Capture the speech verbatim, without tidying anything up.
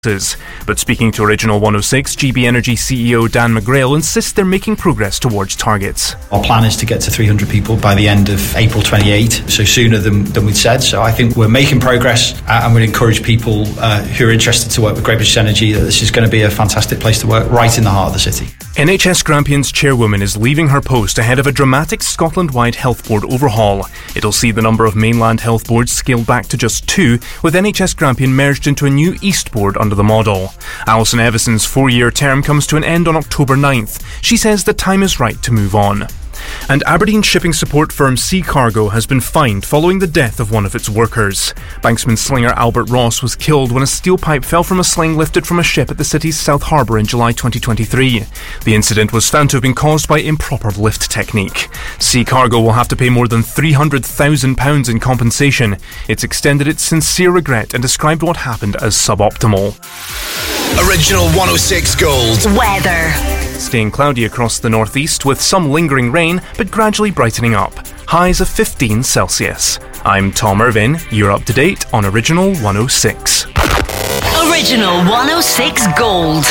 But speaking to Original one oh six, G B Energy C E O Dan McGrail insists they're making progress towards targets. Our plan is to get to three hundred people by the end of April twenty-eighth, so sooner than, than we'd said. So I think we're making progress, uh, and we'd encourage people uh, who are interested to work with Great British Energy that this is going to be a fantastic place to work, right in the heart of the city. N H S Grampian's chairwoman is leaving her post ahead of a dramatic Scotland-wide health board overhaul. It'll see the number of mainland health boards scaled back to just two, with N H S Grampian merged into a new East board under the model. Alison Evison's four-year term comes to an end on October ninth. She says the time is right to move on. And Aberdeen shipping support firm Sea Cargo has been fined following the death of one of its workers. Banksman slinger Albert Ross was killed when a steel pipe fell from a sling lifted from a ship at the city's South Harbour in July twenty twenty-three. The incident was found to have been caused by improper lift technique. Sea Cargo will have to pay more than three hundred thousand pounds in compensation. It's extended its sincere regret and described what happened as suboptimal. Original one oh six Gold. Weather. Staying cloudy across the northeast with some lingering rain, but gradually brightening up. Highs of fifteen Celsius. I'm Tom Irvin. You're up to date on Original one oh six. Original one oh six Gold.